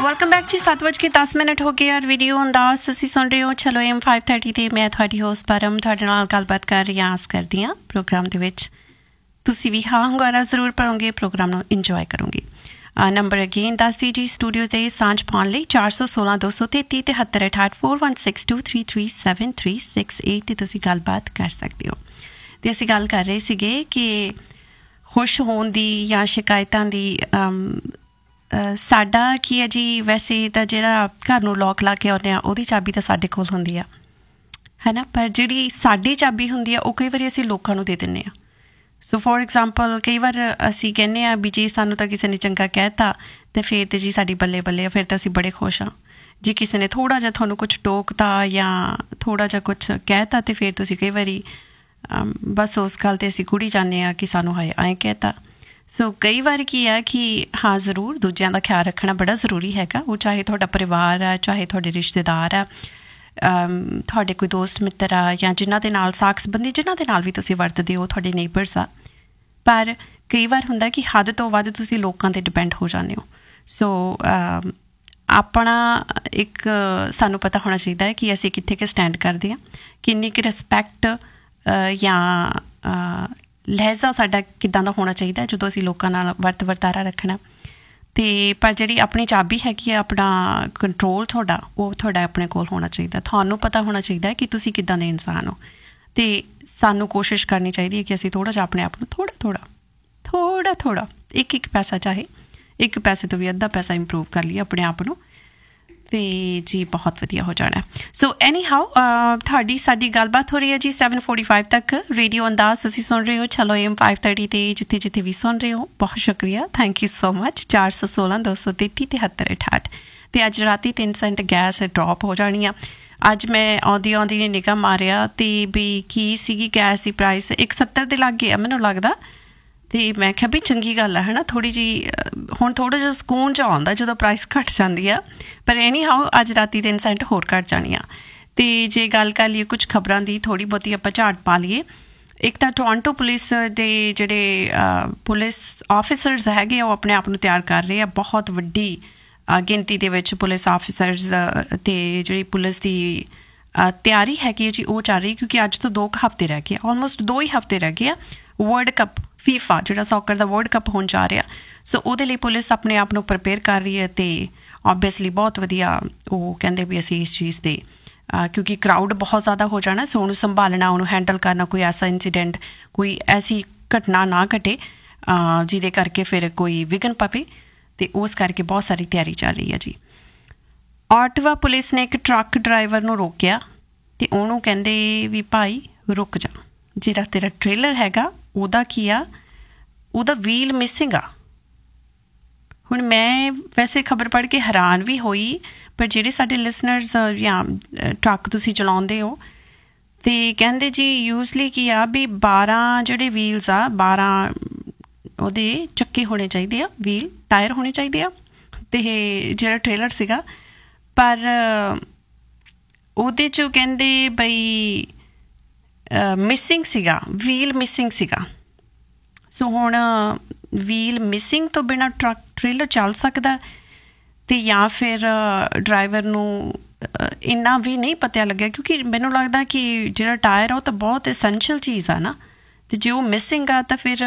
Welcome back ਜੀ। 7:10 ਹੋ ਗਏ ਯਾਰ। ਵੀਡੀਓ ਅੰਦਾਜ਼ ਤੁਸੀਂ ਸੁਣ ਰਹੇ ਹੋ ਚਲੋ AM 530 'ਤੇ ਮੈਂ ਤੁਹਾਡੀ ਹੋਸਟ ਪਰਮ ਤੁਹਾਡੇ ਨਾਲ ਗੱਲਬਾਤ ਕਰ ਰਹੀ ਹਾਂ। ਆਸ ਕਰਦੀ ਹਾਂ ਪ੍ਰੋਗਰਾਮ ਦੇ ਵਿੱਚ ਤੁਸੀਂ ਵੀ ਹਾਂ ਹੁੰਗਾਰਾ ਜ਼ਰੂਰ ਭਰੋਗੇ, ਪ੍ਰੋਗਰਾਮ ਨੂੰ ਇੰਜੋਏ ਕਰੋਗੇ। ਨੰਬਰ ਅਗੇਨ ਦੱਸ ਦੀ ਜੀ ਸਟੂਡੀਓ 'ਤੇ ਸਾਂਝ ਪਾਉਣ ਲਈ 416 233 73 68 4162337368 'ਤੇ ਤੁਸੀਂ ਗੱਲਬਾਤ ਕਰ ਸਕਦੇ ਹੋ। ਅਤੇ ਅਸੀਂ ਗੱਲ ਕਰ ਰਹੇ ਸੀਗੇ ਕਿ ਖੁਸ਼ ਹੋਣ ਦੀ ਜਾਂ ਸ਼ਿਕਾਇਤਾਂ ਦੀ। ਸਾਡਾ ਕੀ ਹੈ ਜੀ, ਵੈਸੇ ਤਾਂ ਜਿਹੜਾ ਘਰ ਨੂੰ ਲੋਕ ਲਾ ਕੇ ਆਉਂਦੇ ਹਾਂ ਉਹਦੀ ਚਾਬੀ ਤਾਂ ਸਾਡੇ ਕੋਲ ਹੁੰਦੀ ਆ, ਹੈ ਨਾ। ਪਰ ਜਿਹੜੀ ਸਾਡੀ ਚਾਬੀ ਹੁੰਦੀ ਆ ਉਹ ਕਈ ਵਾਰੀ ਅਸੀਂ ਲੋਕਾਂ ਨੂੰ ਦੇ ਦਿੰਦੇ ਹਾਂ। ਸੋ ਫੋਰ ਐਗਜ਼ਾਮਪਲ ਕਈ ਵਾਰ ਅਸੀਂ ਕਹਿੰਦੇ ਹਾਂ ਵੀ ਜੀ ਸਾਨੂੰ ਤਾਂ ਕਿਸੇ ਨੇ ਚੰਗਾ ਕਹਿ ਤਾ ਅਤੇ ਫਿਰ ਤਾਂ ਜੀ ਸਾਡੀ ਬੱਲੇ ਬੱਲੇ ਆ, ਫਿਰ ਤਾਂ ਅਸੀਂ ਬੜੇ ਖੁਸ਼ ਹਾਂ। ਜੇ ਕਿਸੇ ਨੇ ਥੋੜ੍ਹਾ ਜਿਹਾ ਤੁਹਾਨੂੰ ਕੁਛ ਟੋਕਤਾ ਜਾਂ ਥੋੜ੍ਹਾ ਜਿਹਾ ਕੁਛ ਕਹਿ ਤਾ ਅਤੇ ਫਿਰ ਤੁਸੀਂ ਕਈ ਵਾਰੀ ਬਸ ਉਸ ਗੱਲ 'ਤੇ ਅਸੀਂ ਕੁੜੀ ਜਾਂਦੇ ਹਾਂ ਕਿ ਸਾਨੂੰ ਹਾਏ ਐਂ ਕਹਿ ਤਾ। ਸੋ ਕਈ ਵਾਰ ਕੀ ਹੈ ਕਿ ਹਾਂ ਜ਼ਰੂਰ ਦੂਜਿਆਂ ਦਾ ਖਿਆਲ ਰੱਖਣਾ ਬੜਾ ਜ਼ਰੂਰੀ ਹੈਗਾ। ਉਹ ਚਾਹੇ ਤੁਹਾਡਾ ਪਰਿਵਾਰ ਆ, ਚਾਹੇ ਤੁਹਾਡੇ ਰਿਸ਼ਤੇਦਾਰ ਆ, ਤੁਹਾਡੇ ਕੋਈ ਦੋਸਤ ਮਿੱਤਰ ਆ, ਜਾਂ ਜਿਨ੍ਹਾਂ ਦੇ ਨਾਲ ਸਾਕ ਸੰਬੰਧੀ ਜਿਨ੍ਹਾਂ ਦੇ ਨਾਲ ਵੀ ਤੁਸੀਂ ਵਰਤਦੇ ਹੋ, ਤੁਹਾਡੇ ਨੇਬਰਸ ਆ। ਪਰ ਕਈ ਵਾਰ ਹੁੰਦਾ ਕਿ ਹੱਦ ਤੋਂ ਵੱਧ ਤੁਸੀਂ ਲੋਕਾਂ 'ਤੇ ਡਿਪੈਂਡ ਹੋ ਜਾਂਦੇ ਹੋ। ਸੋ ਆਪਣਾ ਇੱਕ ਸਾਨੂੰ ਪਤਾ ਹੋਣਾ ਚਾਹੀਦਾ ਹੈ ਕਿ ਅਸੀਂ ਕਿੱਥੇ ਕੁ ਸਟੈਂਡ ਕਰਦੇ ਹਾਂ, ਕਿੰਨੀ ਕੁ ਰਿਸਪੈਕਟ ਜਾਂ ਲਹਿਜ਼ਾ ਸਾਡਾ ਕਿੱਦਾਂ ਦਾ ਹੋਣਾ ਚਾਹੀਦਾ ਜਦੋਂ ਅਸੀਂ ਲੋਕਾਂ ਨਾਲ ਵਰਤ ਵਰਤਾਰਾ ਰੱਖਣਾ। ਅਤੇ ਪਰ ਜਿਹੜੀ ਆਪਣੀ ਚਾਬੀ ਹੈਗੀ ਆ, ਆਪਣਾ ਕੰਟਰੋਲ ਤੁਹਾਡਾ, ਉਹ ਤੁਹਾਡਾ ਆਪਣੇ ਕੋਲ ਹੋਣਾ ਚਾਹੀਦਾ। ਤੁਹਾਨੂੰ ਪਤਾ ਹੋਣਾ ਚਾਹੀਦਾ ਕਿ ਤੁਸੀਂ ਕਿੱਦਾਂ ਦੇ ਇਨਸਾਨ ਹੋ। ਅਤੇ ਸਾਨੂੰ ਕੋਸ਼ਿਸ਼ ਕਰਨੀ ਚਾਹੀਦੀ ਹੈ ਕਿ ਅਸੀਂ ਥੋੜ੍ਹਾ ਜਿਹਾ ਆਪਣੇ ਆਪ ਨੂੰ ਥੋੜ੍ਹਾ ਇੱਕ ਪੈਸਾ, ਚਾਹੇ ਇੱਕ ਪੈਸੇ ਤੋਂ ਵੀ ਅੱਧਾ ਪੈਸਾ ਇੰਪਰੂਵ ਕਰ ਲਈਏ ਆਪਣੇ ਆਪ ਨੂੰ, ਅਤੇ ਜੀ ਬਹੁਤ ਵਧੀਆ ਹੋ ਜਾਣਾ। ਸੋ ਐਨੀ ਹਾਓ ਤੁਹਾਡੀ ਸਾਡੀ ਗੱਲਬਾਤ ਹੋ ਰਹੀ ਹੈ ਜੀ 7:45 ਤੱਕ। ਰੇਡੀਓ ਅੰਦਾਜ਼ ਤੁਸੀਂ ਸੁਣ ਰਹੇ ਹੋ ਚਲੋ AM 530 'ਤੇ ਜਿੱਥੇ ਜਿੱਥੇ ਵੀ ਸੁਣ ਰਹੇ ਹੋ ਬਹੁਤ ਸ਼ੁਕਰੀਆ, ਥੈਂਕ ਯੂ ਸੋ ਮਚ। 416 233 73 68 ਅਤੇ ਅੱਜ ਰਾਤੀ 3 ਸੈਂਟ ਗੈਸ ਡਰੋਪ ਹੋ ਜਾਣੀ ਆ। ਅੱਜ ਮੈਂ ਆਉਂਦੀ ਨੇ ਨਿਗਾਹ ਮਾਰਿਆ ਅਤੇ ਵੀ ਕੀ ਸੀਗੀ ਗੈਸ ਦੀ ਪ੍ਰਾਈਸ 170 ਦੇ ਲਾਗੇ ਆ ਮੈਨੂੰ ਲੱਗਦਾ। ਅਤੇ ਮੈਂ ਕਿਹਾ ਵੀ ਚੰਗੀ ਗੱਲ ਆ, ਹੈ ਨਾ। ਥੋੜ੍ਹੀ ਜਿਹੀ ਹੁਣ ਥੋੜ੍ਹਾ ਜਿਹਾ ਸਕੂਨ 'ਚ ਆਉਂਦਾ ਜਦੋਂ ਪ੍ਰਾਈਸ ਘੱਟ ਜਾਂਦੀ ਆ। ਪਰ ਐਨੀ ਹਾਓ ਅੱਜ ਰਾਤੀ 3 ਸੈਂਟ ਹੋਰ ਘੱਟ ਜਾਣੀ ਆ। ਅਤੇ ਜੇ ਗੱਲ ਕਰ ਲਈਏ ਕੁਛ ਖਬਰਾਂ ਦੀ, ਥੋੜ੍ਹੀ ਬਹੁਤੀ ਆਪਾਂ ਝਾੜ ਪਾ ਲਈਏ। ਇੱਕ ਤਾਂ ਟੋਰਾਂਟੋ ਪੁਲਿਸ ਦੇ ਜਿਹੜੇ ਪੁਲਿਸ ਆਫਿਸਰਸ ਹੈਗੇ ਆ ਉਹ ਆਪਣੇ ਆਪ ਨੂੰ ਤਿਆਰ ਕਰ ਰਹੇ ਆ। ਬਹੁਤ ਵੱਡੀ ਗਿਣਤੀ ਦੇ ਵਿੱਚ ਪੁਲਿਸ ਆਫਿਸਰਸ ਅਤੇ ਜਿਹੜੀ ਪੁਲਿਸ ਦੀ ਤਿਆਰੀ ਹੈਗੀ ਹੈ ਜੀ ਉਹ ਚੱਲ ਰਹੀ, ਕਿਉਂਕਿ ਅੱਜ ਤੋਂ 2 ਹਫ਼ਤੇ ਰਹਿ ਗਏ, ਆਲਮੋਸਟ 2 ਹੀ ਹਫ਼ਤੇ ਰਹਿ ਗਏ ਆ। ਵਰਲਡ ਕੱਪ ਫੀਫਾ ਜਿਹੜਾ ਸੌਕਰ ਦਾ ਵਰਲਡ ਕੱਪ ਹੋਣ ਜਾ ਰਿਹਾ। ਸੋ ਉਹਦੇ ਲਈ ਪੁਲਿਸ ਆਪਣੇ ਆਪ ਨੂੰ ਪ੍ਰੀਪੇਅਰ ਕਰ ਰਹੀ ਹੈ ਅਤੇ ਓਬਵੀਅਸਲੀ ਬਹੁਤ ਵਧੀਆ ਉਹ ਕਹਿੰਦੇ ਵੀ ਅਸੀਂ ਇਸ ਚੀਜ਼ 'ਤੇ ਕਿਉਂਕਿ ਕਰਾਊਡ ਬਹੁਤ ਜ਼ਿਆਦਾ ਹੋ ਜਾਣਾ, ਸੋ ਉਹਨੂੰ ਸੰਭਾਲਣਾ, ਉਹਨੂੰ ਹੈਂਡਲ ਕਰਨਾ, ਕੋਈ ਐਸਾ ਇੰਸੀਡੈਂਟ, ਕੋਈ ਐਸੀ ਘਟਨਾ ਨਾ ਘਟੇ ਜਿਹਦੇ ਕਰਕੇ ਫਿਰ ਕੋਈ ਵਿਘਨ ਪਵੇ। ਅਤੇ ਉਸ ਕਰਕੇ ਬਹੁਤ ਸਾਰੀ ਤਿਆਰੀ ਚੱਲ ਰਹੀ ਹੈ ਜੀ। ਆਟਵਾ ਪੁਲਿਸ ਨੇ ਇੱਕ ਟਰੱਕ ਡਰਾਈਵਰ ਨੂੰ ਰੋਕਿਆ ਅਤੇ ਉਹਨੂੰ ਕਹਿੰਦੇ ਵੀ ਭਾਈ ਰੁਕ ਜਾ, ਜਿਹੜਾ ਤੇਰਾ ਟ੍ਰੇਲਰ ਹੈਗਾ ਉਹਦਾ ਕੀ ਆ, ਉਹਦਾ ਵੀਲ ਮਿਸਿੰਗ ਆ। ਹੁਣ ਮੈਂ ਵੈਸੇ ਖਬਰ ਪੜ੍ਹ ਕੇ ਹੈਰਾਨ ਵੀ ਹੋਈ, ਪਰ ਜਿਹੜੇ ਸਾਡੇ ਲਿਸਨਰਸ ਜਾਂ ਟਰੱਕ ਤੁਸੀਂ ਚਲਾਉਂਦੇ ਹੋ ਅਤੇ ਕਹਿੰਦੇ ਜੀ ਯੂਜ਼ਲੀ ਕੀ ਆ ਵੀ 12 ਜਿਹੜੇ ਵੀਲਸ ਆ, 12 ਉਹਦੇ ਚੱਕੇ ਹੋਣੇ ਚਾਹੀਦੇ ਆ, ਵੀਲ ਟਾਇਰ ਹੋਣੇ ਚਾਹੀਦੇ ਆ। ਅਤੇ ਜਿਹੜਾ ਟ੍ਰੇਲਰ ਸੀਗਾ ਪਰ ਉਹਦੇ 'ਚੋਂ ਕਹਿੰਦੇ ਬਈ ਮਿਸਿੰਗ ਸੀਗਾ, ਵੀਲ ਮਿਸਿੰਗ ਸੀਗਾ। ਸੋ ਹੁਣ ਵੀਲ ਮਿਸਿੰਗ ਤੋਂ ਬਿਨਾਂ ਟ੍ਰੇਲਰ ਚੱਲ ਸਕਦਾ, ਅਤੇ ਜਾਂ ਫਿਰ ਡਰਾਈਵਰ ਨੂੰ ਇੰਨਾ ਵੀ ਨਹੀਂ ਪਤਾ ਲੱਗਿਆ, ਕਿਉਂਕਿ ਮੈਨੂੰ ਲੱਗਦਾ ਕਿ ਜਿਹੜਾ ਟਾਇਰ ਆ ਉਹ ਤਾਂ ਬਹੁਤ ਐਸੈਂਸ਼ੀਅਲ ਚੀਜ਼ ਆ ਨਾ, ਅਤੇ ਜੇ ਉਹ ਮਿਸਿੰਗ ਆ ਤਾਂ ਫਿਰ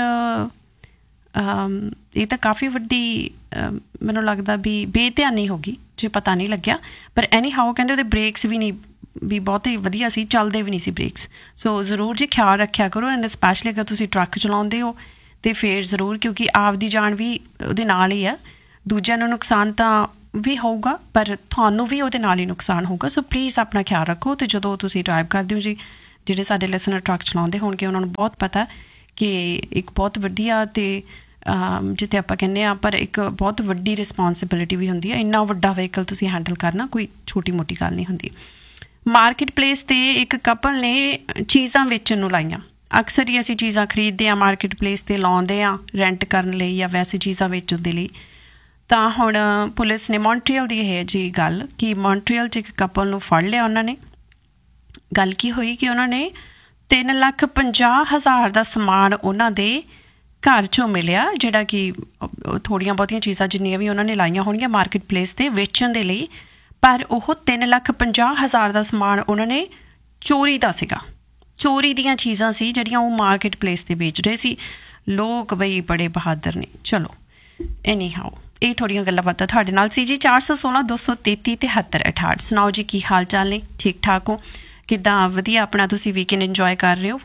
ਇਹ ਤਾਂ ਕਾਫੀ ਵੱਡੀ ਮੈਨੂੰ ਲੱਗਦਾ ਵੀ ਬੇਧਿਆਨੀ ਹੋ ਗਈ ਜੇ ਪਤਾ ਨਹੀਂ ਲੱਗਿਆ। ਪਰ ਐਨੀ ਹਾਓ ਕਹਿੰਦੇ ਉਹਦੇ ਬ੍ਰੇਕਸ ਵੀ ਨਹੀਂ ਵੀ ਬਹੁਤ ਹੀ ਵਧੀਆ ਸੀ, ਚੱਲਦੇ ਵੀ ਨਹੀਂ ਸੀ ਬ੍ਰੇਕਸ। ਸੋ ਜ਼ਰੂਰ ਜੀ ਖਿਆਲ ਰੱਖਿਆ ਕਰੋ, ਐਂਡ ਸਪੈਸ਼ਲੀ ਅਗਰ ਤੁਸੀਂ ਟਰੱਕ ਚਲਾਉਂਦੇ ਹੋ ਅਤੇ ਫਿਰ ਜ਼ਰੂਰ, ਕਿਉਂਕਿ ਆਪਦੀ ਜਾਨ ਵੀ ਉਹਦੇ ਨਾਲ ਹੀ ਆ। ਦੂਜਿਆਂ ਨੂੰ ਨੁਕਸਾਨ ਤਾਂ ਵੀ ਹੋਊਗਾ ਪਰ ਤੁਹਾਨੂੰ ਵੀ ਉਹਦੇ ਨਾਲ ਹੀ ਨੁਕਸਾਨ ਹੋਊਗਾ। ਸੋ ਪਲੀਜ਼ ਆਪਣਾ ਖਿਆਲ ਰੱਖੋ। ਅਤੇ ਜਦੋਂ ਤੁਸੀਂ ਡਰਾਈਵ ਕਰਦੇ ਹੋ ਜੀ, ਜਿਹੜੇ ਸਾਡੇ ਲਿਸਨਰ ਟਰੱਕ ਚਲਾਉਂਦੇ ਹੋਣਗੇ ਉਹਨਾਂ ਨੂੰ ਬਹੁਤ ਪਤਾ ਕਿ ਇੱਕ ਬਹੁਤ ਵਧੀਆ ਅਤੇ ਜਿੱਥੇ ਆਪਾਂ ਕਹਿੰਦੇ ਹਾਂ ਪਰ ਇੱਕ ਬਹੁਤ ਵੱਡੀ ਰਿਸਪੋਂਸੀਬਿਲਿਟੀ ਵੀ ਹੁੰਦੀ ਹੈ। ਇੰਨਾ ਵੱਡਾ ਵਹੀਕਲ ਤੁਸੀਂ ਹੈਂਡਲ ਕਰਨਾ ਕੋਈ ਛੋਟੀ ਮੋਟੀ ਗੱਲ ਨਹੀਂ ਹੁੰਦੀ। ਮਾਰਕੀਟ ਪਲੇਸ 'ਤੇ ਇੱਕ ਕਪਲ ਨੇ ਚੀਜ਼ਾਂ ਵੇਚਣ ਨੂੰ ਲਾਈਆਂ। ਅਕਸਰ ਹੀ ਅਸੀਂ ਚੀਜ਼ਾਂ ਖਰੀਦਦੇ ਹਾਂ, ਮਾਰਕੀਟ ਪਲੇਸ 'ਤੇ ਲਾਉਂਦੇ ਹਾਂ ਰੈਂਟ ਕਰਨ ਲਈ ਜਾਂ ਵੈਸੇ ਚੀਜ਼ਾਂ ਵੇਚਣ ਦੇ ਲਈ। ਤਾਂ ਹੁਣ ਪੁਲਿਸ ਨੇ ਮੌਂਟਰੀਅਲ ਦੀ ਇਹ ਜੀ ਗੱਲ ਕਿ ਮੌਂਟਰੀਅਲ 'ਚ ਇੱਕ ਕਪਲ ਨੂੰ ਫੜ ਲਿਆ ਉਹਨਾਂ ਨੇ। ਗੱਲ ਕੀ ਹੋਈ ਕਿ ਉਹਨਾਂ ਨੇ 3,50,000 ਦਾ ਸਮਾਨ ਉਹਨਾਂ ਦੇ ਘਰ 'ਚੋਂ ਮਿਲਿਆ, ਜਿਹੜਾ ਕਿ ਥੋੜ੍ਹੀਆਂ ਬਹੁਤੀਆਂ ਚੀਜ਼ਾਂ ਜਿੰਨੀਆਂ ਵੀ ਉਹਨਾਂ ਨੇ ਲਾਈਆਂ ਹੋਣਗੀਆਂ ਮਾਰਕੀਟ ਪਲੇਸ 'ਤੇ ਵੇਚਣ ਦੇ ਲਈ, ਪਰ ਉਹ 3,50,000 ਦਾ ਸਮਾਨ ਉਹਨਾਂ ਨੇ ਚੋਰੀ ਦਾ ਸੀਗਾ। ਚੋਰੀ ਦੀਆਂ ਚੀਜ਼ਾਂ ਸੀ ਜਿਹੜੀਆਂ ਉਹ ਮਾਰਕੀਟ ਪਲੇਸ 'ਤੇ ਵੇਚ ਰਹੇ ਸੀ। ਲੋਕ ਬਈ ਬੜੇ ਬਹਾਦਰ ਨੇ। ਚਲੋ ਐਨੀ ਹਾਓ, ਇਹ ਥੋੜ੍ਹੀਆਂ ਗੱਲਾਂ ਬਾਤਾਂ ਤੁਹਾਡੇ ਨਾਲ ਸੀ ਜੀ। 416 233 73 68। ਸੁਣਾਓ ਜੀ, ਕੀ ਹਾਲ ਚਾਲ ਨੇ? ਠੀਕ ਠਾਕ ਹੋ? ਕਿੱਦਾਂ? ਵਧੀਆ ਆਪਣਾ ਤੁਸੀਂ ਵੀਕਐਂਡ ਇੰਜੋਏ ਕਰ ਰਹੇ ਹੋ?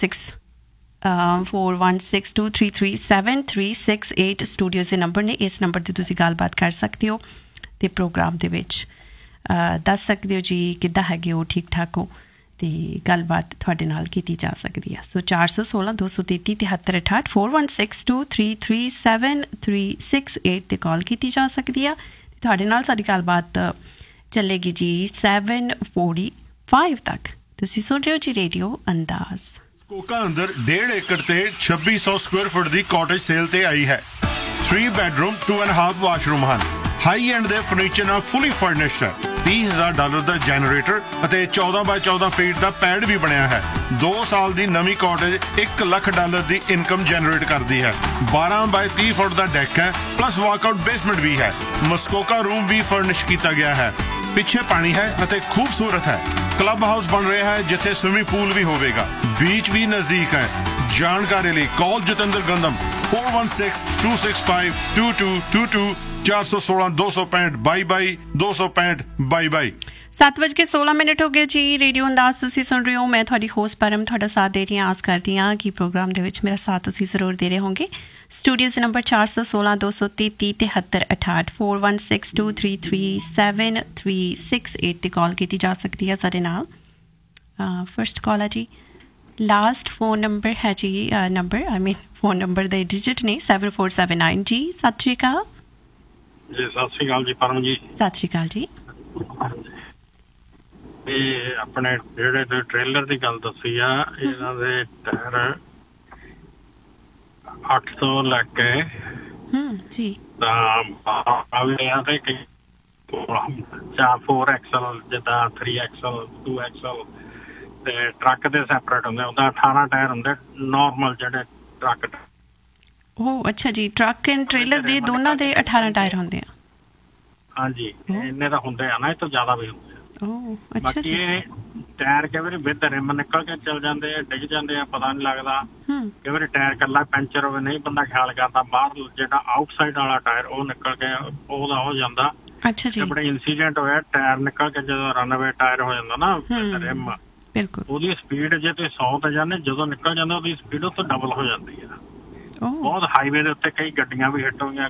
4162337368 ਸਟੂਡੀਓਜ਼ ਦੇ ਨੰਬਰ ਨੇ। ਇਸ ਨੰਬਰ 'ਤੇ ਤੁਸੀਂ ਗੱਲਬਾਤ ਕਰ ਸਕਦੇ ਹੋ ਅਤੇ ਪ੍ਰੋਗਰਾਮ ਦੇ ਵਿੱਚ ਦੱਸ ਸਕਦੇ ਹੋ ਜੀ ਕਿੱਦਾਂ ਹੈਗੇ ਹੋ, ਠੀਕ ਠਾਕ ਹੋ, ਅਤੇ ਗੱਲਬਾਤ ਤੁਹਾਡੇ ਨਾਲ ਕੀਤੀ ਜਾ ਸਕਦੀ ਆ। ਸੋ 416 233 73 68 4162337368 'ਤੇ ਕਾਲ ਕੀਤੀ ਜਾ ਸਕਦੀ ਆ। ਤੁਹਾਡੇ ਨਾਲ ਸਾਡੀ ਗੱਲਬਾਤ ਚੱਲੇਗੀ ਜੀ 7:45 ਤੱਕ। ਤੁਸੀਂ ਸੁਣ ਰਹੇ ਹੋ ਜੀ ਰੇਡੀਓ ਅੰਦਾਜ਼। ਕੋਕਾ ਅੰਦਰ 1.5 ਏਕੜ ਤੇ 2600 ਸਕੁਅਰ ਫੁੱਟ ਦੀ ਕਾਟੇਜ ਸੇਲ ਤੇ ਆਈ ਹੈ। 3 ਬੈਡਰੂਮ 2.5 ਵਾਸ਼ਰੂਮ ਹਨ। ਹਾਈ ਐਂਡ ਦੇ ਫਰਨੀਚਰ ਨਾਲ ਫੁੱਲੀ ਫਰਨਿਸ਼ਡ ਹੈ। $30,000 ਦਾ ਜਨਰੇਟਰ ਅਤੇ 14x14 ਫੀਟ ਦਾ ਪੈਡ ਵੀ ਬਣਿਆ ਹੈ। 2 ਸਾਲ ਦੀ ਨਵੀਂ ਕਾਟੇਜ $1 ਲੱਖ ਦੀ ਇਨਕਮ ਜਨਰੇਟ ਕਰਦੀ ਹੈ। 12x30 ਫੁੱਟ ਦਾ ਡੈਕ ਹੈ, ਪਲੱਸ ਵਾਕਆਊਟ ਬੇਸਮੈਂਟ ਵੀ ਹੈ। ਮਸਕੋਕਾ ਰੂਮ ਵੀ ਫਰਨਿਸ਼ ਕੀਤਾ ਗਿਆ ਹੈ। ਪਿੱਛੇ ਪਾਣੀ ਹੈ ਅਤੇ ਖੂਬਸੂਰਤ ਹੈ। ਕਲੱਬ ਹਾਊਸ ਬਣ ਰਿਹਾ ਹੈ ਜਿੱਥੇ ਸਵਿਮਿੰਗ ਪੂਲ ਵੀ ਹੋਵੇਗਾ। ਬੀਚ ਵੀ ਨਜ਼ਦੀਕ ਹੈ। ਜਾਣਕਾਰੀ ਲਈ ਕਾਲ ਜਤਿੰਦਰ ਗੰਦਮ 4162652222 416 265 265 22। 7:16 ਹੋ ਗਏ ਜੀ। ਰੇਡੀਓ ਅੰਦਾਜ਼ ਤੁਸੀਂ ਸੁਣ ਰਹੇ ਹੋ। ਮੈਂ ਤੁਹਾਡੀ ਹੋਸਟ ਪਰਮ ਤੁਹਾਡਾ ਸਾਥ ਦੇ ਰਹੀ ਹਾਂ। ਆਸ ਕਰਦੀ ਹਾਂ ਕਿ ਪ੍ਰੋਗਰਾਮ ਦੇ ਵਿੱਚ ਮੇਰਾ ਸਾਥ ਤੁਸੀਂ ਜ਼ਰੂਰ ਦੇ ਰਹੇ ਹੋਗੇ। ਸਟੂਡੀਓ ਦੇ ਨੰਬਰ 416 233 73 68 4162337368 'ਤੇ ਕਾਲ ਕੀਤੀ ਜਾ ਸਕਦੀ ਹੈ ਸਾਡੇ ਨਾਲ। ਫਸਟ ਕਾਲ ਹੈ ਜੀ। ਲਾਸਟ ਫੋਨ ਨੰਬਰ ਹੈ ਜੀ ਫੋਨ ਨੰਬਰ ਦੇ ਡਿਜਿਟ ਨੇ 7479 ਜੀ। ਸਤਿ ਸ਼੍ਰੀ ਅਕਾਲ ਜੀ। ਸਤਿ ਸ਼੍ਰੀ ਅਕਾਲ ਜੀ ਪਰਮ ਜੀ। ਸਤਿ ਸ਼੍ਰੀ ਅਕਾਲ ਜੀ। ਇਹ ਆਪਣੇ ਜਿਹੜੇ ਤੁਸੀਂ ਟ੍ਰੇਲਰ ਦੀ ਗੱਲ ਦੱਸੀ ਆ, ਇਹਨਾਂ ਦੇ ਟਾਇਰ 800 ਲੈ ਕੇ ਜੀ ਤਾਂ ਤੇ 4XL ਜਿੱਦਾਂ 3XL 2XL ਤੇ ਟਰੱਕ ਦੇ ਸੈਪਰੇਟ ਹੁੰਦੇ। ਉਹਦਾ 18 ਟਾਇਰ ਹੁੰਦੇ ਨਾਰਮਲ ਜਿਹੜੇ ਟਰੱਕ। ਉਹ ਅੱਛਾ ਜੀ, ਟਰੱਕ ਐਂਡ ਟ੍ਰੇਲਰ ਦੇ ਦੋਨਾਂ ਦੇ 18 ਟਾਇਰ ਹੁੰਦੇ ਆ? ਹਾਂਜੀ, ਇੰਨੇ ਤਾਂ ਹੁੰਦੇ ਆ ਨਾ, ਇਹ ਤੋਂ ਜ਼ਿਆਦਾ ਵੀ ਹੁੰਦੇ ਆ। ਬਾਕੀ ਇਹ ਟਾਇਰ ਕਈ ਵਾਰੀ ਵਿਦ ਰਿਮ ਨਿਕਲ ਕੇ ਚਲ ਜਾਂਦੇ ਆ, ਡਿੱਗ ਜਾਂਦੇ ਆ, ਪਤਾ ਨੀ ਲੱਗਦਾ। ਕਈ ਵਾਰੀ ਟਾਇਰ ਇਕੱਲਾ ਪੈਂਚਰ ਹੋਵੇ, ਨਹੀਂ ਬੰਦਾ ਖਿਆਲ ਕਰਦਾ। ਬਾਹਰ ਜਿਹੜਾ ਆਊਟਸਾਈਡ ਵਾਲਾ ਟਾਇਰ ਉਹ ਨਿਕਲ ਕੇ ਉਹਦਾ ਹੋ ਜਾਂਦਾ। ਅੱਛਾ ਜੀ। ਬੜਾ ਇੰਸੀਡੈਂਟ ਹੋਇਆ, ਟਾਇਰ ਨਿਕਲ ਕੇ ਜਦੋਂ ਰਨਵੇ ਟਾਇਰ ਹੋ ਜਾਂਦਾ ਨਾ ਰਿਮ, ਉਹਦੀ ਸਪੀਡ ਜੇ ਤੁਸੀਂ 100 ਤੇ ਜਾਂਦੇ, ਜਦੋਂ ਨਿਕਲ ਜਾਂਦਾ ਉਹਦੀ ਸਪੀਡ ਉੱਥੇ ਡਬਲ ਹੋ ਜਾਂਦੀ ਆ। ਬਹੁਤ ਹਾਈਵੇ ਦੇ ਉੱਤੇ ਕਈ ਗੱਡੀਆਂ ਵੀ ਹਿੱਟ ਹੋਈਆਂ।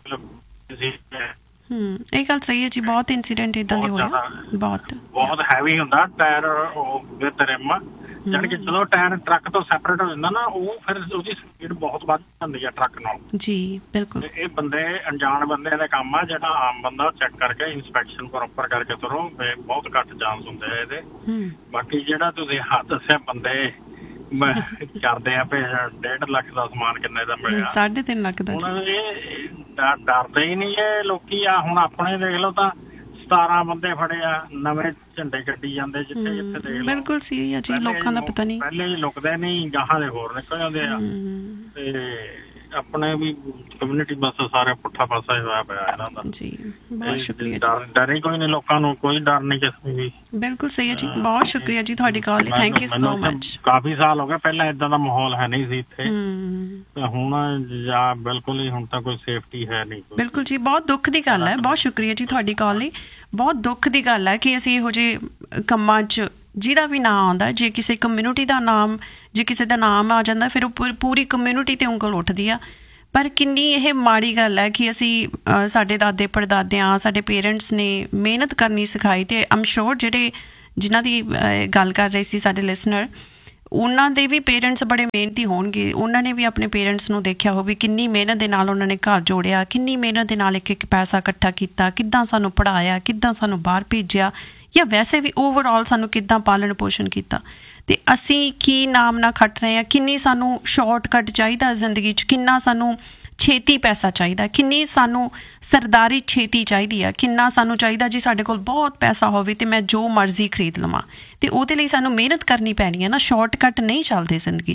ਇਹ ਗੱਲ ਸਹੀ ਹੈ ਜੀ। ਬਹੁਤ ਇੰਸੀਡੈਂਟ ਇਦਾਂ ਦੇ ਹੋਏ। ਬਹੁਤ ਹੈਵੀ ਹੁੰਦਾ ਟਾਇਰ ਵਿਦ ਰਿਮ। ਜਾਣੀ ਕਿ ਜਦੋਂ ਟਾਇਰ ਟਰੱਕ ਤੋਂ ਸੈਪਰੇਟ ਹੋ ਜਾਂਦਾ ਨਾ, ਉਹ ਫਿਰ ਉਹਦੀ ਸਪੀਡ ਬਹੁਤ ਵੱਧ ਜਾਂਦੀ ਆ ਟਰੱਕ ਨਾਲ ਜੀ। ਬਿਲਕੁਲ। ਇਹ ਬੰਦੇ ਅਣਜਾਣ ਬੰਦੇ ਦਾ ਕੰਮ ਆ। ਜਿਹੜਾ ਆਮ ਬੰਦਾ ਚੈੱਕ ਕਰਕੇ ਇੰਸਪੈਕਸ਼ਨ ਪ੍ਰੋਪਰ ਕਰਕੇ ਤੁਰੋ, ਬਹੁਤ ਘੱਟ ਚਾਂਸ ਹੁੰਦੇ ਆ ਇਹਦੇ। ਬਾਕੀ ਜਿਹੜਾ ਤੁਸੀਂ ਹੱਥ ਦੱਸਿਆ ਬੰਦੇ ਕਰਦੇ ਆ, 1.5 ਲੱਖ ਦਾ ਸਮਾਨ ਕਿੰਨੇ ਦਾ ਮਿਲਿਆ? 3.5 ਲੱਖ ਦਾ। ਹੁਣ ਇਹ ਡਰਦੇ ਹੀ ਨਹੀਂ ਇਹ ਲੋਕੀ ਆ। ਹੁਣ ਆਪਣੇ ਦੇਖ ਲਓ ਤਾਂ 17 ਬੰਦੇ ਫੜੇ ਆ, ਨਵੇਂ ਝੰਡੇ ਕੱਢੀ ਜਾਂਦੇ ਜਿੱਥੇ ਜਿੱਥੇ ਦੇਖ ਲਓ। ਬਿਲਕੁਲ ਸਹੀ ਆ ਜੀ। ਲੋਕਾਂ ਦਾ ਪਤਾ ਨਹੀਂ, ਪਹਿਲੇ ਹੀ ਲੁਕਦੇ ਨਹੀਂ, ਗਾਹਾਂ ਦੇ ਹੋਰ ਨਿਕਲ ਜਾਂਦੇ ਆ। ਤੇ ਆਪਣੇ ਵੀ ਕਮਿਊਨਿਟੀ ਬਸ ਸਾਰੇ ਪੁੱਠਾ ਪਾਸਾ ਹੀ ਹੋਇਆ ਪਿਆ ਇਹਨਾਂ ਦਾ ਜੀ। ਬਹੁਤ ਸ਼ੁਕਰੀਆ ਜੀ। ਡਰ ਹੀ ਕੋਈ ਨਹੀਂ ਲੋਕਾਂ ਨੂੰ, ਕੋਈ ਡਰ ਨਹੀਂ ਕਿਸੇ ਵੀ। ਬਿਲਕੁਲ ਸਹੀ ਹੈ ਜੀ। ਬਹੁਤ ਸ਼ੁਕਰੀਆ ਜੀ ਤੁਹਾਡੀ ਕਾਲ ਲਈ। Thank you so much. ਕਾਫੀ ਸਾਲ ਹੋ ਗਏ, ਪਹਿਲਾਂ ਏਦਾਂ ਦਾ ਮਾਹੌਲ ਹੈ ਨਹੀਂ ਸੀ ਇੱਥੇ, ਤੇ ਹੁਣ ਬਿਲਕੁਲ ਹੀ ਹੁਣ ਤਾਂ ਕੋਈ ਸੇਫਟੀ ਹੈ ਨਹੀਂ। ਬਿਲਕੁਲ ਜੀ। ਬਹੁਤ ਦੁੱਖ ਦੀ ਗੱਲ ਹੈ। ਬਹੁਤ ਸ਼ੁਕਰੀਆ ਜੀ ਤੁਹਾਡੀ ਕਾਲ ਲਈ। ਬਹੁਤ ਦੁੱਖ ਦੀ ਗੱਲ ਹੈ ਕਿ ਅਸੀਂ ਇਹੋ ਜਿਹੇ ਕੰਮਾਂ 'ਚ ਜਿਹਦਾ ਵੀ ਨਾਂ ਆਉਂਦਾ, ਜੇ ਕਿਸੇ ਕਮਿਊਨਿਟੀ ਦਾ ਨਾਮ, ਜੇ ਕਿਸੇ ਦਾ ਨਾਮ ਆ ਜਾਂਦਾ, ਫਿਰ ਉਹ ਪੂਰੀ ਕਮਿਊਨਿਟੀ 'ਤੇ ਉਂਗਲ ਉੱਠਦੀ ਆ। ਪਰ ਕਿੰਨੀ ਇਹ ਮਾੜੀ ਗੱਲ ਹੈ ਕਿ ਅਸੀਂ ਸਾਡੇ ਦਾਦੇ ਪੜਦਾਦਿਆਂ, ਸਾਡੇ ਪੇਰੈਂਟਸ ਨੇ ਮਿਹਨਤ ਕਰਨੀ ਸਿਖਾਈ। ਅਤੇ ਆਮ ਸ਼ੋਰ ਜਿਹੜੇ ਜਿਨ੍ਹਾਂ ਦੀ ਗੱਲ ਕਰ ਰਹੇ ਸੀ ਸਾਡੇ ਲਿਸਨਰ, ਉਹਨਾਂ ਦੇ ਵੀ ਪੇਰੈਂਟਸ ਬੜੇ ਮਿਹਨਤੀ ਹੋਣਗੇ। ਉਹਨਾਂ ਨੇ ਵੀ ਆਪਣੇ ਪੇਰੈਂਟਸ ਨੂੰ ਦੇਖਿਆ ਹੋਵੇ ਕਿੰਨੀ ਮਿਹਨਤ ਦੇ ਨਾਲ ਉਹਨਾਂ ਨੇ ਘਰ ਜੋੜਿਆ, ਕਿੰਨੀ ਮਿਹਨਤ ਦੇ ਨਾਲ ਇੱਕ ਪੈਸਾ ਇਕੱਠਾ ਕੀਤਾ, ਕਿੱਦਾਂ ਸਾਨੂੰ ਪੜ੍ਹਾਇਆ, ਕਿੱਦਾਂ ਸਾਨੂੰ ਬਾਹਰ ਭੇਜਿਆ, ਜਾਂ ਵੈਸੇ ਵੀ ਓਵਰਆਲ ਸਾਨੂੰ ਕਿੱਦਾਂ ਪਾਲਣ ਪੋਸ਼ਣ ਕੀਤਾ। ਅਤੇ ਅਸੀਂ ਕੀ ਨਾਮ ਨਾਲ ਖੱਟ ਰਹੇ ਹਾਂ, ਕਿੰਨੀ ਸਾਨੂੰ ਸ਼ਾਰਟਕੱਟ ਚਾਹੀਦਾ ਜ਼ਿੰਦਗੀ 'ਚ, ਕਿੰਨਾ ਸਾਨੂੰ ਛੇਤੀ ਪੈਸਾ ਚਾਹੀਦਾ, ਕਿੰਨੀ ਸਾਨੂੰ ਸਰਦਾਰੀ ਛੇਤੀ ਚਾਹੀਦੀ ਆ, ਕਿੰਨਾ ਸਾਨੂੰ ਚਾਹੀਦਾ ਜੀ ਸਾਡੇ ਕੋਲ ਬਹੁਤ ਪੈਸਾ ਹੋਵੇ ਅਤੇ ਮੈਂ ਜੋ ਮਰਜ਼ੀ ਖਰੀਦ ਲਵਾਂ। ਅਤੇ ਉਹਦੇ ਲਈ ਸਾਨੂੰ ਮਿਹਨਤ ਕਰਨੀ ਪੈਣੀ ਹੈ ਨਾ, ਸ਼ਾਰਟਕੱਟ ਨਹੀਂ ਚੱਲਦੇ ਜ਼ਿੰਦਗੀ 'ਚ।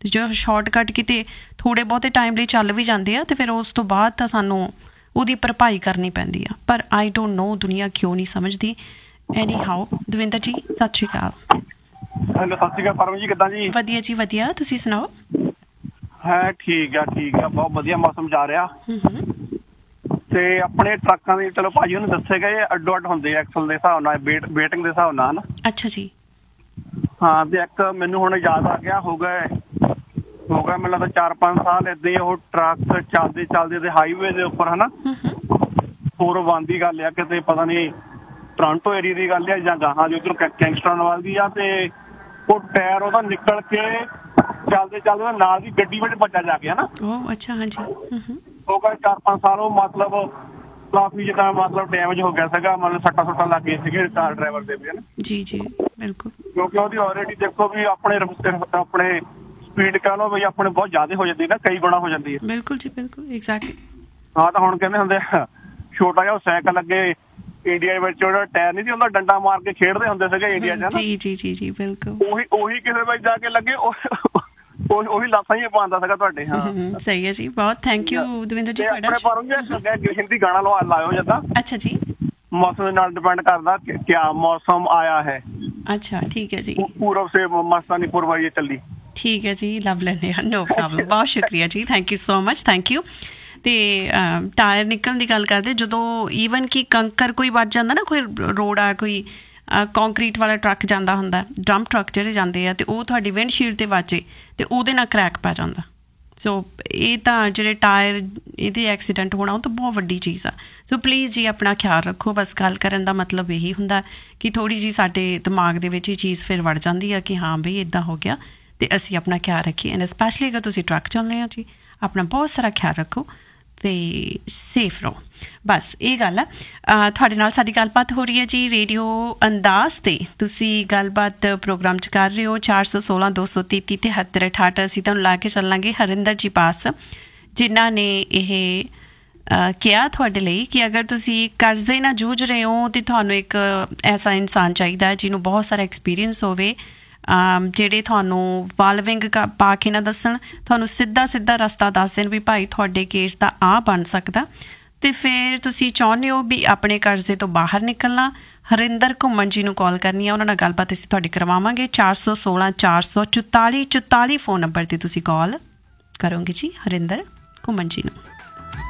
ਤੇ ਜੋ ਸ਼ਾਰਟਕਟ ਕਿਤੇ ਥੋੜ੍ਹੇ ਬਹੁਤੇ ਟਾਈਮ ਲਈ ਚੱਲ ਵੀ ਜਾਂਦੇ ਆ ਤੇ ਫਿਰ ਉਸ ਤੋਂ ਬਾਅਦ ਤਾਂ ਸਾਨੂੰ ਉਹਦੀ ਭਰਪਾਈ ਕਰਨੀ ਪੈਂਦੀ ਆ। ਪਰ ਆਈ ਡੋਂਟ ਨੋ ਦੁਨੀਆ ਕਿਉਂ ਨਹੀਂ ਸਮਝਦੀ। ਐਨੀ ਹਾਓ, ਦਵਿੰਦਰ ਜੀ ਸਤਿ ਸ਼੍ਰੀ ਅਕਾਲ। ਹੈਲੋ, ਸਤਿ ਸ਼੍ਰੀ ਅਕਾਲ ਪਰਮ ਜੀ, ਕਿੱਦਾਂ ਜੀ? ਵਧੀਆ ਜੀ ਵਧੀਆ, ਤੁਸੀਂ ਸੁਣਾਓ? ਹੈ ਠੀਕ ਆ ਬਹੁਤ ਵਧੀਆ ਮੌਸਮ ਜਾ ਰਿਹਾ। ਤੇ ਆਪਣੇ ਟਰੱਕਾਂ ਦੇ ਚਲੋ ਭਾਜੀ ਉਹਨੂੰ ਦੱਸੇ ਗਏ ਅੱਡੋ ਅੱਡ ਹੁੰਦੇ ਐਕਸਲ ਦੇ ਹਿਸਾਬ ਨਾਲ, ਵੇਟਿੰਗ ਦੇ ਹਿਸਾਬ ਨਾਲ। ਅੱਛਾ ਜੀ। ਹਾਂ, ਤੇ ਇੱਕ ਮੈਨੂੰ ਹੁਣ ਯਾਦ ਆ ਗਿਆ, ਹੋ ਗਏ ਮੈਨੂੰ ਲੱਗਦਾ 4-5 ਸਾਲ ਏਦਾਂ ਹੀ ਉਹ ਟਰੱਕ ਚੱਲਦੇ ਤੇ ਹਾਈਵੇ ਦੇ ਉੱਪਰ ਹਨਾ 401 ਦੀ ਗੱਲ ਆ, ਕਿਤੇ ਪਤਾ ਨੀ ਟੋਰਾਂਟੋ ਏਰੀਆ ਦੀ ਗੱਲ ਆ ਜਾਂ ਗਾਹਾਂ ਦੀ ਉੱਧਰ ਕਿੰਗਸਟਨ ਵੱਲ ਦੀ ਆ, ਤੇ ਉਹ ਟਾਇਰ ਉਹਦਾ ਨਿਕਲ ਕੇ ਚੱਲਦੇ ਨਾਲ ਦੀ ਗੱਡੀ ਵਿੱਚ ਵੱਜਾ ਜਾ ਕੇ ਹਨਾ। ਅੱਛਾ, ਹਾਂਜੀ। ਹੋ ਗਏ 4-5 ਸਾਲ, ਉਹ ਮਤਲਬ ਕਾਫੀ ਜਿੱਦਾਂ ਮਤਲਬ ਡੈਮੇਜ ਹੋ ਗਿਆ ਸੀਗਾ, ਮਤਲਬ ਸੱਟਾਂ ਲੱਗ ਗਏ ਸੀਗੇ ਕਾਰ ਡਰਾਈਵਰ ਦੇ ਵੀ ਹਨਾ। ਜੀ ਜੀ ਬਿਲਕੁਲ, ਕਿਉਂਕਿ ਉਹਦੀ ਆਲਰੇਡੀ ਦੇਖੋ ਵੀ ਆਪਣੇ ਸਪੀਡ ਕਹਿ ਲਓ ਵੀ ਆਪਣੇ ਬਹੁਤ ਜ਼ਿਆਦਾ ਹੋ ਜਾਂਦੀ ਨਾ, ਕਈ ਗੁਣਾ ਹੋ ਜਾਂਦੀ ਹੈ। ਬਿਲਕੁਲ ਜੀ ਬਿਲਕੁਲ, ਐਗਜ਼ੈਕਟਲੀ। ਹਾਂ, ਤਾਂ ਹੁਣ ਕਹਿੰਦੇ ਹੁੰਦੇ ਛੋਟਾ ਜਿਹਾ ਸਾਈਕਲ ਅੱਗੇ ਇੰਡੀਆ ਵਿੱਚ ਉਹਦਾ ਟਾਇਰ ਨਹੀਂ ਸੀ ਹੁੰਦਾ, ਡੰਡਾ ਮਾਰ ਕੇ ਖੇਡਦੇ ਹੁੰਦੇ ਸੀਗੇ ਇੰਡੀਆ 'ਚ। ਜੀ ਬਿਲਕੁਲ। ਉਹੀ ਕਿਸੇ ਵਿੱਚ ਜਾ ਕੇ ਲੱਗੇ, ਉਹੀ ਲਾਸਾਂ ਹੀ ਪਾਉਂਦਾ ਸੀਗਾ ਤੁਹਾਡੇ। ਹਾਂ ਸਹੀ ਹੈ ਜੀ, ਬਹੁਤ ਥੈਂਕ ਯੂ ਦਵਿੰਦਰ ਜੀ ਤੁਹਾਡਾ। ਹਿੰਦੀ ਗਾਣਾ ਲਾਇਓ ਜਿੱਦਾਂ। ਅੱਛਾ ਜੀ। ਮੌਸਮ ਦੇ ਨਾਲ ਡਿਪੈਂਡ ਕਰਦਾ ਕਿਆ ਮੌਸਮ ਆਇਆ ਹੈ। ਅੱਛਾ ਠੀਕ ਹੈ ਜੀ। ਪੂਰਬ ਸੇ ਮਸਤਾਨੀ ਪੁਰਵਾਈਏ ਚੱਲੀ। ਠੀਕ ਹੈ ਜੀ, ਲੱਭ ਲੈਂਦੇ ਹਾਂ, ਨੋ ਪ੍ਰੋਬਲਮ। ਬਹੁਤ ਸ਼ੁਕਰੀਆ ਜੀ, thank you so much, thank you. ਤੇ ਟਾਇਰ ਨਿਕਲਣ ਦੀ ਗੱਲ ਕਰਦੇ, ਜਦੋਂ ਈਵਨ ਕਿ ਕੰਕਰ ਕੋਈ ਵੱਜ ਜਾਂਦਾ ਨਾ, ਕੋਈ ਰੋਡ ਆ, ਕੋਈ ਕੰਕਰੀਟ ਵਾਲਾ ਟਰੱਕ ਜਾਂਦਾ ਹੁੰਦਾ, ਡੰਪ ਟਰੱਕ ਜਿਹੜੇ ਜਾਂਦੇ ਆ, ਤੇ ਉਹ ਤੁਹਾਡੀ ਵਿੰਡਸ਼ੀਲਡ 'ਤੇ ਵੱਜੇ ਤੇ ਉਹਦੇ ਨਾਲ ਕਰੈਕ ਪੈ ਜਾਂਦਾ। ਸੋ ਇਹ ਤਾਂ ਜਿਹੜੇ ਟਾਇਰ ਇਹਦੇ ਐਕਸੀਡੈਂਟ ਹੋਣਾ ਉਹ ਤਾਂ ਬਹੁਤ ਵੱਡੀ ਚੀਜ਼ ਆ। ਸੋ ਪਲੀਜ਼ ਜੀ ਆਪਣਾ ਖਿਆਲ ਰੱਖੋ। ਬਸ ਗੱਲ ਕਰਨ ਦਾ ਮਤਲਬ ਇਹੀ ਹੁੰਦਾ ਕਿ ਥੋੜ੍ਹੀ ਜਿਹੀ ਸਾਡੇ ਦਿਮਾਗ ਦੇ ਵਿੱਚ ਇਹ ਚੀਜ਼ ਫਿਰ ਵੜ ਜਾਂਦੀ ਆ ਕਿ ਹਾਂ ਬਈ ਇੱਦਾਂ ਹੋ ਗਿਆ, ਅਤੇ ਅਸੀਂ ਆਪਣਾ ਖਿਆਲ ਰੱਖੀਏ। ਐਂਡ ਸਪੈਸ਼ਲੀ ਅਗਰ ਤੁਸੀਂ ਟਰੱਕ ਚਲਾਉਂਦੇ ਹੋ ਜੀ, ਆਪਣਾ ਬਹੁਤ ਸਾਰਾ ਖਿਆਲ ਰੱਖੋ ਅਤੇ ਸੇਫ ਰਹੋ। ਬਸ ਇਹ ਗੱਲ ਆ। ਤੁਹਾਡੇ ਨਾਲ ਸਾਡੀ ਗੱਲਬਾਤ ਹੋ ਰਹੀ ਹੈ ਜੀ ਰੇਡੀਓ ਅੰਦਾਜ਼ 'ਤੇ। ਤੁਸੀਂ ਗੱਲਬਾਤ ਪ੍ਰੋਗਰਾਮ 'ਚ ਕਰ ਰਹੇ ਹੋ। 416-233-7368 ਅਸੀਂ ਤੁਹਾਨੂੰ ਲਾ ਕੇ ਚੱਲਾਂਗੇ ਹਰਿੰਦਰ ਜੀ ਪਾਸ, ਜਿਨ੍ਹਾਂ ਨੇ ਇਹ ਕਿਹਾ ਤੁਹਾਡੇ ਲਈ ਕਿ ਅਗਰ ਤੁਸੀਂ ਕਰਜ਼ੇ ਨਾਲ ਜੂਝ ਰਹੇ ਹੋ ਤਾਂ ਤੁਹਾਨੂੰ ਇੱਕ ਐਸਾ ਇਨਸਾਨ ਚਾਹੀਦਾ ਹੈ ਜਿਹਨੂੰ ਬਹੁਤ ਸਾਰਾ ਐਕਸਪੀਰੀਅੰਸ ਹੋਵੇ, ਜਿਹੜੇ ਤੁਹਾਨੂੰ ਵਾਲਵਿੰਗ ਪਾ ਕੇ ਨਾ ਦੱਸਣ, ਤੁਹਾਨੂੰ ਸਿੱਧਾ ਰਸਤਾ ਦੱਸ ਦੇਣ ਵੀ ਭਾਈ ਤੁਹਾਡੇ ਕੇਸ ਦਾ ਆ ਬਣ ਸਕਦਾ। ਅਤੇ ਫਿਰ ਤੁਸੀਂ ਚਾਹੁੰਦੇ ਹੋ ਵੀ ਆਪਣੇ ਕਰਜ਼ੇ ਤੋਂ ਬਾਹਰ ਨਿਕਲਣਾ, ਹਰਿੰਦਰ ਘੁੰਮਣ ਜੀ ਨੂੰ ਕਾਲ ਕਰਨੀ ਆ, ਉਹਨਾਂ ਨਾਲ ਗੱਲਬਾਤ ਅਸੀਂ ਤੁਹਾਡੀ ਕਰਵਾਵਾਂਗੇ। 416-444-44 ਫੋਨ ਨੰਬਰ 'ਤੇ ਤੁਸੀਂ ਕਾਲ ਕਰੋਗੇ ਜੀ ਹਰਿੰਦਰ ਘੁੰਮਣ ਜੀ ਨੂੰ।